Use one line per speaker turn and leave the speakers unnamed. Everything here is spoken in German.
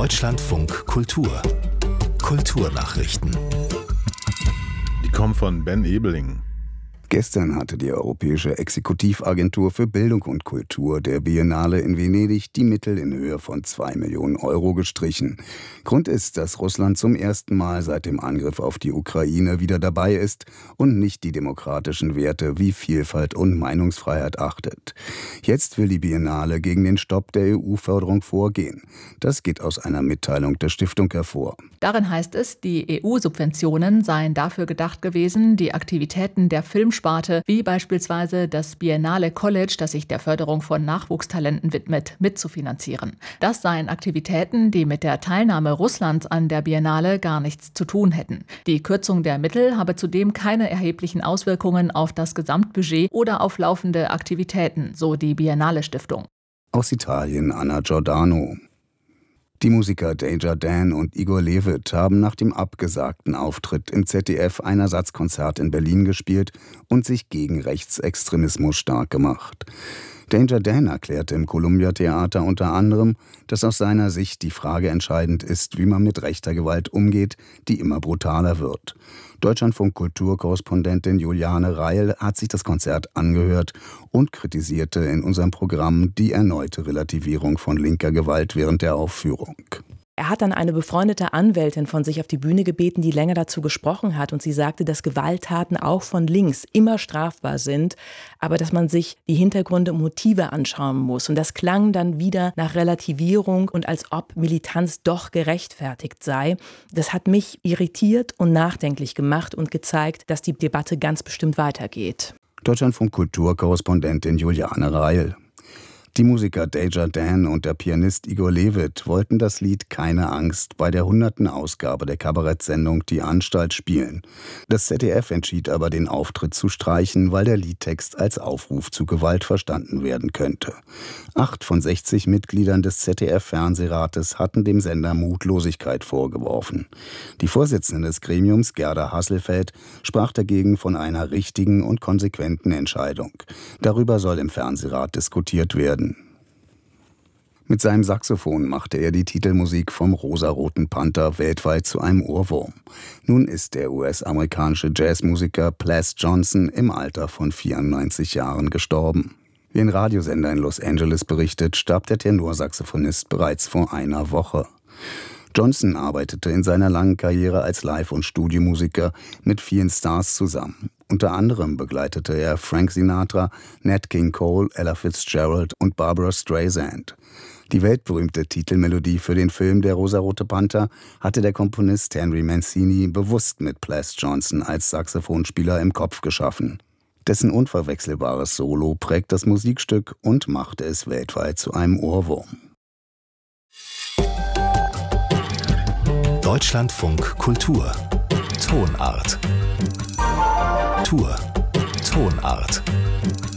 Deutschlandfunk Kultur. Kulturnachrichten.
Die kommen von Ben Ebeling.
Gestern hatte die Europäische Exekutivagentur für Bildung und Kultur der Biennale in Venedig die Mittel in Höhe von 2 Millionen Euro gestrichen. Grund ist, dass Russland zum ersten Mal seit dem Angriff auf die Ukraine wieder dabei ist und nicht die demokratischen Werte wie Vielfalt und Meinungsfreiheit achtet. Jetzt will die Biennale gegen den Stopp der EU-Förderung vorgehen. Das geht aus einer Mitteilung der Stiftung hervor.
Darin heißt es, die EU-Subventionen seien dafür gedacht gewesen, die Aktivitäten der Filmsparte, wie beispielsweise das Biennale College, das sich der Förderung von Nachwuchstalenten widmet, mitzufinanzieren. Das seien Aktivitäten, die mit der Teilnahme Russlands an der Biennale gar nichts zu tun hätten. Die Kürzung der Mittel habe zudem keine erheblichen Auswirkungen auf das Gesamtbudget oder auf laufende Aktivitäten, so die Biennale Stiftung.
Aus Italien Anna Giordano. Die Musiker Deja Dan und Igor Levit haben nach dem abgesagten Auftritt im ZDF ein Ersatzkonzert in Berlin gespielt und sich gegen Rechtsextremismus stark gemacht. Deja Dan erklärte im Columbia Theater unter anderem, dass aus seiner Sicht die Frage entscheidend ist, wie man mit rechter Gewalt umgeht, die immer brutaler wird. Deutschlandfunk-Kulturkorrespondentin Juliane Reil hat sich das Konzert angehört und kritisierte in unserem Programm die erneute Relativierung von linker Gewalt während der Aufführung.
Er hat dann eine befreundete Anwältin von sich auf die Bühne gebeten, die länger dazu gesprochen hat. Und sie sagte, dass Gewalttaten auch von links immer strafbar sind, aber dass man sich die Hintergründe und Motive anschauen muss. Und das klang dann wieder nach Relativierung und als ob Militanz doch gerechtfertigt sei. Das hat mich irritiert und nachdenklich gemacht und gezeigt, dass die Debatte ganz bestimmt weitergeht.
Deutschlandfunk-Kulturkorrespondentin Juliane Reil. Die Musiker Deja Dan und der Pianist Igor Levit wollten das Lied Keine Angst bei der 100. Ausgabe der Kabarettsendung Die Anstalt spielen. Das ZDF entschied aber, den Auftritt zu streichen, weil der Liedtext als Aufruf zu Gewalt verstanden werden könnte. 8 von 60 Mitgliedern des ZDF-Fernsehrates hatten dem Sender Mutlosigkeit vorgeworfen. Die Vorsitzende des Gremiums, Gerda Hasselfeld, sprach dagegen von einer richtigen und konsequenten Entscheidung. Darüber soll im Fernsehrat diskutiert werden. Mit seinem Saxophon machte er die Titelmusik vom Rosaroten Panther weltweit zu einem Ohrwurm. Nun ist der US-amerikanische Jazzmusiker Plas Johnson im Alter von 94 Jahren gestorben. Wie ein Radiosender in Los Angeles berichtet, starb der Tenorsaxophonist bereits vor einer Woche. Johnson arbeitete in seiner langen Karriere als Live- und Studiomusiker mit vielen Stars zusammen. Unter anderem begleitete er Frank Sinatra, Nat King Cole, Ella Fitzgerald und Barbra Streisand. Die weltberühmte Titelmelodie für den Film Der rosarote Panther hatte der Komponist Henry Mancini bewusst mit Plas Johnson als Saxophonspieler im Kopf geschaffen. Dessen unverwechselbares Solo prägt das Musikstück und machte es weltweit zu einem Ohrwurm.
Deutschlandfunk Kultur. Tonart. Tour. Tonart.